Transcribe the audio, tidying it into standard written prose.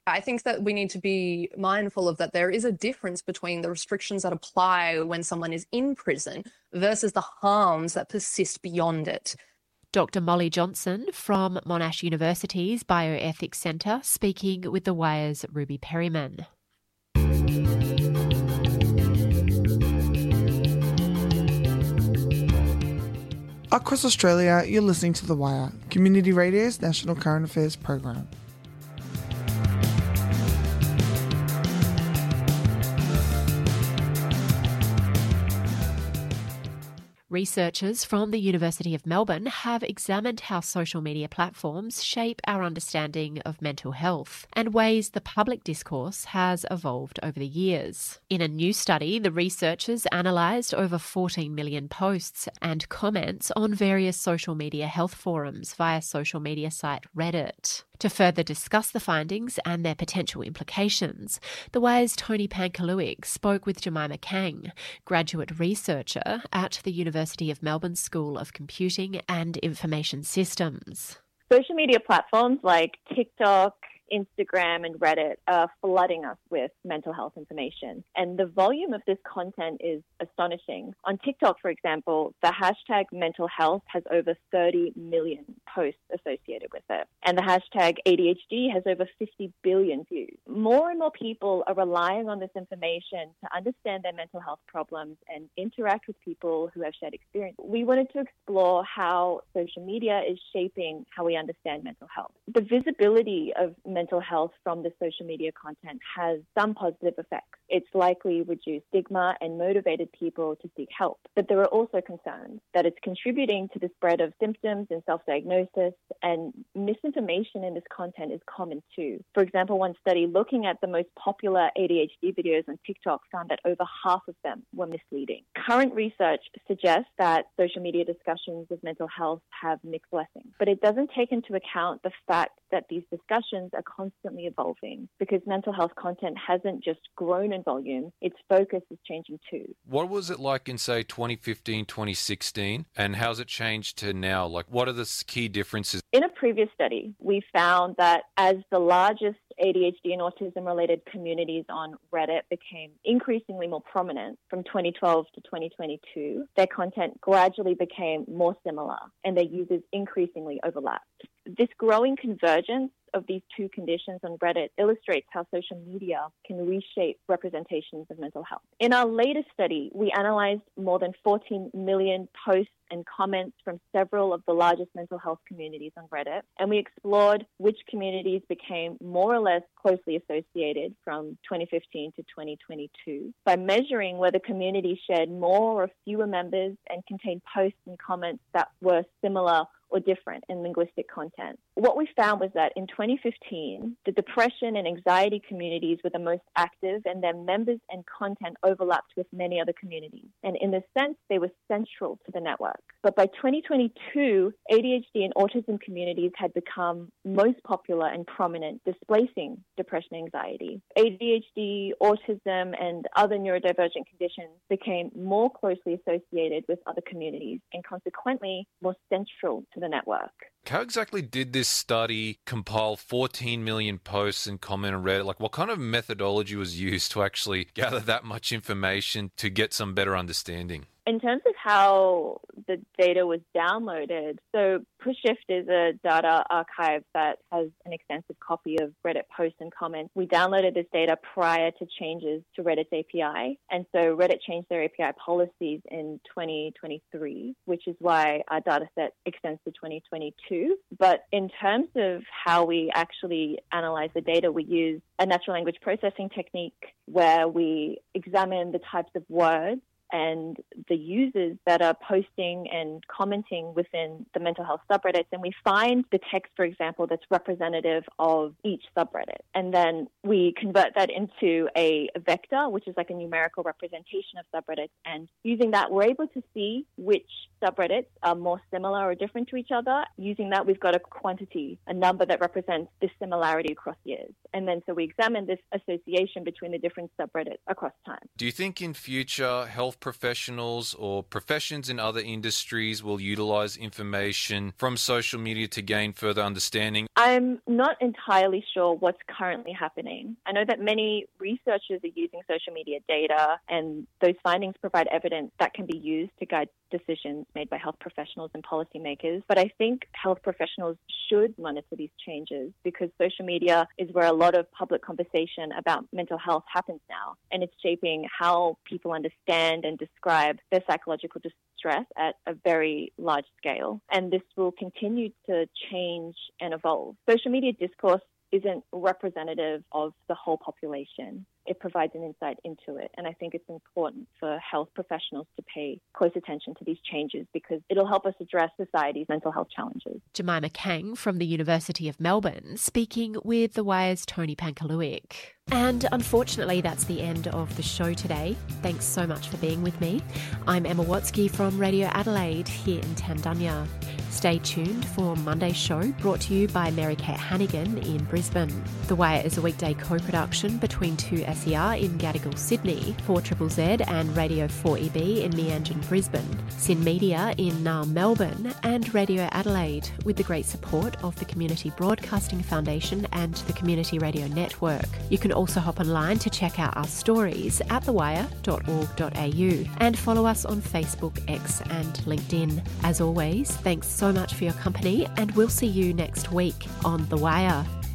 I think that we need to be mindful of that there is a difference between the restrictions that apply when someone is in prison versus the harms that persist beyond it. Dr. Molly Johnson from Monash University's Bioethics Centre speaking with The Wire's Ruby Perryman. Across Australia, you're listening to The Wire, Community Radio's national current affairs program. Researchers from the University of Melbourne have examined how social media platforms shape our understanding of mental health and ways the public discourse has evolved over the years. In a new study, the researchers analysed over 14 million posts and comments on various social media health forums via social media site Reddit. To further discuss the findings and their potential implications, The Wire's Tony Pankaluig spoke with Jemima Kang, graduate researcher at the University of Melbourne School of Computing and Information Systems. Social media platforms like TikTok, Instagram and Reddit are flooding us with mental health information. And the volume of this content is astonishing. On TikTok, for example, the hashtag mental health has over 30 million posts associated with it. And the hashtag ADHD has over 50 billion views. More and more people are relying on this information to understand their mental health problems and interact with people who have shared experience. We wanted to explore how social media is shaping how we understand mental health. The visibility of mental health from the social media content has some positive effects. It's likely reduced stigma and motivated people to seek help. But there are also concerns that it's contributing to the spread of symptoms and self-diagnosis, and misinformation in this content is common too. For example, one study looking at the most popular ADHD videos on TikTok found that over half of them were misleading. Current research suggests that social media discussions of mental health have mixed blessings, but it doesn't take into account the fact that these discussions are constantly evolving because mental health content hasn't just grown in volume, its focus is changing too. What was it like in, say, 2015, 2016, and how's it changed to now? Like, what are the key differences? In a previous study, we found that as the largest ADHD and autism-related communities on Reddit became increasingly more prominent from 2012 to 2022, their content gradually became more similar and their users increasingly overlapped. This growing convergence of these two conditions on Reddit illustrates how social media can reshape representations of mental health. In our latest study, we analysed more than 14 million posts and comments from several of the largest mental health communities on Reddit, and we explored which communities became more or less closely associated from 2015 to 2022 by measuring whether communities shared more or fewer members and contained posts and comments that were similar or different in linguistic content. What we found was that in 2015, the depression and anxiety communities were the most active, and their members and content overlapped with many other communities. And in this sense, they were central to the network. But by 2022, ADHD and autism communities had become most popular and prominent, displacing depression and anxiety. ADHD, autism, and other neurodivergent conditions became more closely associated with other communities and consequently more central to the network. How exactly did this study compile 14 million posts and comment on Reddit? Like, what kind of methodology was used to actually gather that much information to get some better understanding? In terms of how the data was downloaded, so PushShift is a data archive that has an extensive copy of Reddit posts and comments. We downloaded this data prior to changes to Reddit's API, and so Reddit changed their API policies in 2023, which is why our data set extends to 2022. But in terms of how we actually analyze the data, we use a natural language processing technique where we examine the types of words and the users that are posting and commenting within the mental health subreddits. And we find the text, for example, that's representative of each subreddit. And then we convert that into a vector, which is like a numerical representation of subreddits. And using that, we're able to see which subreddits are more similar or different to each other. Using that, we've got a quantity, a number that represents this similarity across years. And then so we examined this association between the different subreddits across time. Do you think in future health professionals or professions in other industries will utilize information from social media to gain further understanding? I'm not entirely sure what's currently happening. I know that many researchers are using social media data, and those findings provide evidence that can be used to guide decisions made by health professionals and policymakers. But I think health professionals should monitor these changes, because social media is where a lot of public conversation about mental health happens now, and it's shaping how people understand and describe their psychological distress at a very large scale. And this will continue to change and evolve. Social media discourse isn't representative of the whole population. It provides an insight into it. And I think it's important for health professionals to pay close attention to these changes, because it'll help us address society's mental health challenges. Jemima Kang from the University of Melbourne, speaking with The Wire's Tony Pankaluik. And unfortunately, that's the end of the show today. Thanks so much for being with me. I'm Emma Watsky from Radio Adelaide here in Tandunya. Stay tuned for Monday's show, brought to you by Mary Kate Hannigan in Brisbane. The Wire is a weekday co-production between 2SER in Gadigal, Sydney, 4ZZZ and Radio 4EB in Meanjin, Brisbane, Sin Media in Naarm, Melbourne, and Radio Adelaide, with the great support of the Community Broadcasting Foundation and the Community Radio Network. You can also hop online to check out our stories at thewire.org.au and follow us on Facebook, X and LinkedIn. As always, thanks so much for your company, and we'll see you next week on The Wire.